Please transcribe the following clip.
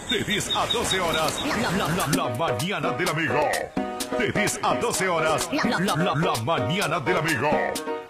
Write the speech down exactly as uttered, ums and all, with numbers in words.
De diez a doce horas, la, la, la, la mañana del amigo. De diez a doce horas, la, la, la, la mañana del amigo.